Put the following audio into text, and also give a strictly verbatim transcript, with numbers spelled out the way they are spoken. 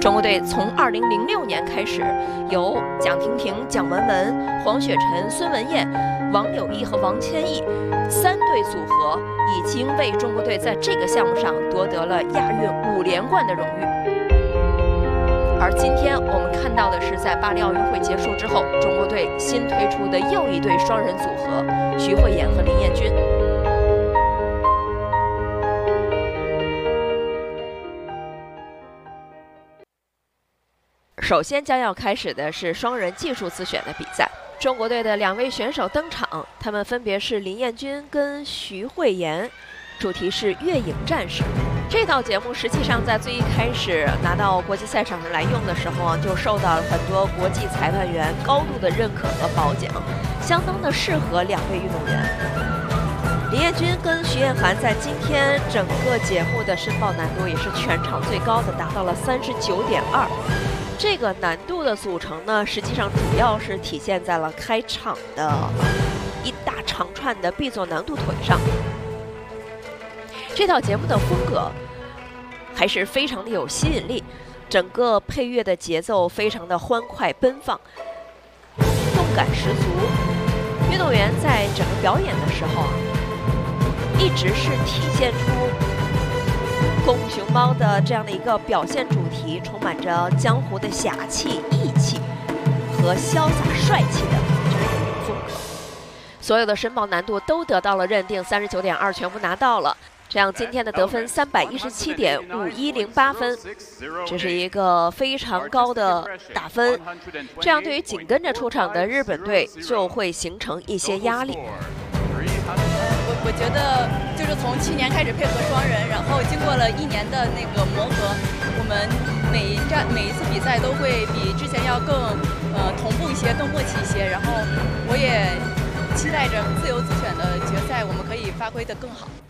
中国队从二零零六年开始，由蒋婷婷、蒋雯雯、黄雪晨、孙文燕、王柳毅和王千亿三队组合，已经为中国队在这个项目上夺得了亚运五连冠的荣誉。而今天我们看到的是，在巴黎奥运会结束之后，中国队新推出的又一对双人组合，徐慧妍和林彦君。首先将要开始的是双人技术自选的比赛，中国队的两位选手登场，他们分别是林彦君跟徐慧妍，主题是月影战士。这道节目实际上在最一开始拿到国际赛场上来用的时候啊，就受到了很多国际裁判员高度的认可和褒奖，相当的适合两位运动员。林彦君跟徐彦涵在今天整个节目的申报难度也是全场最高的，达到了三十九点二。这个难度的组成呢，实际上主要是体现在了开场的一大长串的 B 座难度腿上。这套节目的风格还是非常的有吸引力，整个配乐的节奏非常的欢快奔放，动感十足。运动员在整个表演的时候啊，一直是体现出功夫熊猫的这样的一个表现主题，充满着江湖的侠气、义气和潇洒帅气的这样一种风格。所有的申报难度都得到了认定，三十九点二全部拿到了。这样今天的得分三百一十七点五一零八分，这是一个非常高的打分。这样对于紧跟着出场的日本队就会形成一些压力。 我我觉得就是从去年开始配合双人，然后经过了一年的那个磨合，我们每一站每一次比赛都会比之前要更呃同步一些，更默契一些。然后我也期待着自由自选的决赛，我们可以发挥得更好。